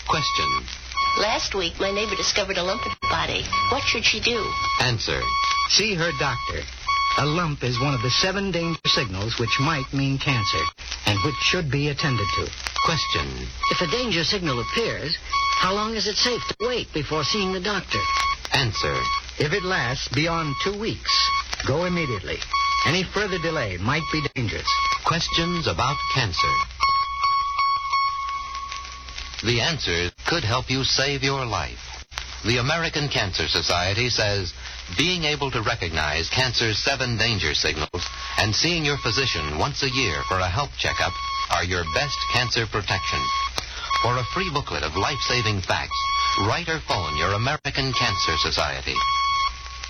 Question. Last week, my neighbor discovered a lump in her body. What should she do? Answer. See her doctor. A lump is one of the 7 danger signals which might mean cancer, and which should be attended to. Question. If a danger signal appears, how long is it safe to wait before seeing the doctor? Answer. If it lasts beyond 2 weeks, go immediately. Any further delay might be dangerous. Questions about cancer. The answers could help you save your life. The American Cancer Society says being able to recognize cancer's 7 danger signals and seeing your physician once a year for a health checkup are your best cancer protection. For a free booklet of life-saving facts, write or phone your American Cancer Society.